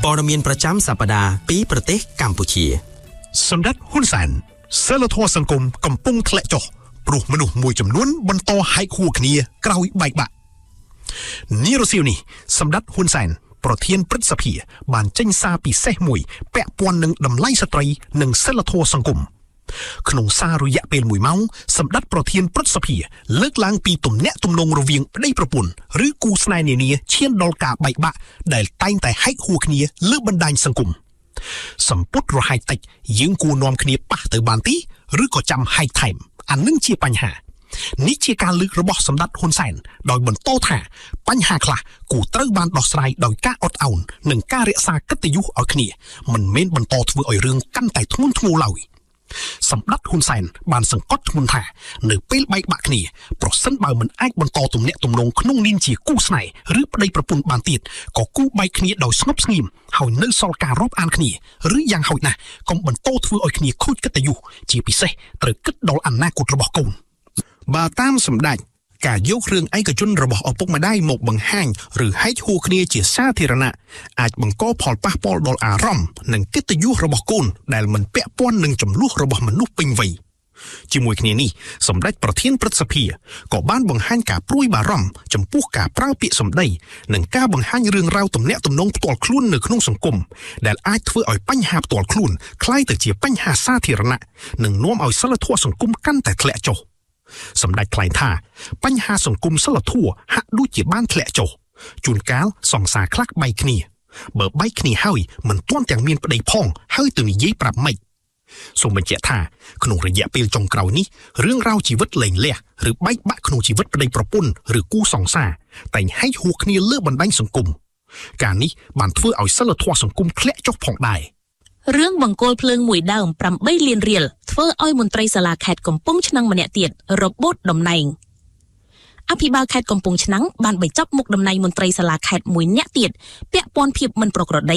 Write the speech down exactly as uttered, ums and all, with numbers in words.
ព័ត៌មានប្រចាំសប្តាហ៍ពីប្រទេសកម្ពុជាសម្ដេចហ៊ុនសែនសិលធម៌សង្គមកំពុងធ្លាក់ចុះព្រោះមនុស្សមួយចំនួនបន្តហែកហួរគ្នាក្រោយបែកបាក់នារសៀលនេះសម្ដេចហ៊ុនសែនប្រធានព្រឹទ្ធសភាបានចេញសារពិសេសមួយពាក់ព័ន្ធនឹងតម្លៃស្ត្រីនិងសិលធម៌សង្គមក្នុងសាររយៈពេលមួយម៉ោងសម្ដេចប្រធានព្រឹទ្ធសភាលើកឡើងពីទំនាក់ទំនងរវាងប្តីប្រពន្ធឬគូស្នេហ៍នានាឈានដល់ការបែកបាក់ដែលតែងតែហែកហួរគ្នាលើបណ្ដាញសង្គមសម្ពុតរហែកតិចយើងគួរនាំគ្នាប៉ះទៅបានទីឬក៏ចាំហែកថែមអានឹងជាបញ្ហានេះជាការលើករបស់សម្ដេចហ៊ុនសែនដោយបន្តថាបញ្ហាខ្លះគួរត្រូវបានដោះស្រាយដោយការអត់ឱននិងការរក្សាកិត្តិយសឲ្យគ្នាមិនមែនបន្តធ្វើឲ្យរឿងកាន់តែធ្ងន់ធ្ងរឡើយសម្ដេចហ៊ុនសែនបានសង្កត់ធ្ងន់ថានៅពេលបែកបាក់គ្នាប្រសិនបើមិនអាចបន្តទំនាក់ទំនងក្នុងនាមជាគូស្នេហ៍ឬប្តីប្រពន្ធបានទៀតក៏គូបែកគ្នាដោយស្ងប់ស្ងៀមហើយនៅសល់ការរាប់អានគ្នាឬយ៉ាងហោចណាស់កុំបន្តធ្វើឲ្យគ្នាខូចកិត្តិយសជាពិសេសត្រូវគិតដល់អនាគតរបស់កូនបើតាមសម្ដេចការយករឿងឯកជនរបស់ឪពុកម្ដាយមកបង្ហាញឬហែកហួរគ្នាជាសាធារណៈអាចបង្កផលប៉ះពាល់ដល់អារម្មណ៍និងកិត្តិយសរបស់កូនដែលមិនពាក់ព័ន្ធនឹងចំនួនរបស់មនុស្សពេញវ័យជាមួយគ្នានេះសម្ដេចប្រធានព្រឹទ្ធសភាក៏បានបង្ហាញការព្រួយបារម្ភចំពោះការប្រើពាក្យសម្ដីនិងការបង្ហាញរឿងរ៉ាវទំនាក់ទំនងផ្ទាល់ខ្លួននៅក្នុងសង្គមដែលអាចធ្វើឲ្យបញ្ហាផ្ទាល់ខ្លួនคล้ายទៅជាបញ្ហាសាធារណៈនិងនាំឲ្យសិលធម៌សង្គមកាន់តែធ្លាក់ចុះសម្ដេចថ្លែងថាបញ្ហាសង្គមសិលធម៌ហាក់ដូចជាបានធ្លាក់ចុះជួនកាលសង្សារខ្លះបែកគ្នាបើបែកគ្នាហើយមិនទាន់ទាំងមានប្តីផងហើយទៅនិយាយប្រាប់ម៉េចសូមបញ្ជាក់ថាក្នុងរយៈពេលចុងក្រោយនេះរឿងរ៉ាវជីវិតលែងលះឬបែកបាក់ក្នុងជីវិតប្តីប្រពន្ធឬគូសង្សារតែហែកហួរគ្នាលើបណ្ដាញសង្គមការនេះបានធ្វើឲ្យសិលធម៌សង្គមធ្លាក់ចុះផងដែររឿងបង្គោលភ្លើងមួយដើមប្រាំបីលានរៀលធ្វើឲ្យមន្ត្រីសាលាខេត្តកំពង់ឆ្នាំងម្នាក់ទៀតរបូតតំណែងអភិបាលខេត្តកំពង់ឆ្នាំងបានបញ្ចប់មុខតំណែងមន្ត្រីសាលាខេត្តមួយនាក់ទៀតពាក់ព័ន្ធភាពមិនប្រក្រតី